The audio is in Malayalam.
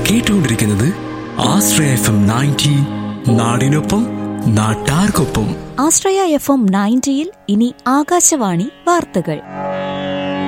കേട്ടുകൊണ്ടിരിക്കുന്നത് ആശ്രയ FM 90, നാടിനൊപ്പം നാട്ടാർക്കൊപ്പം. ആശ്രയ FM 90 ഇനി ആകാശവാണി വാർത്തകൾ.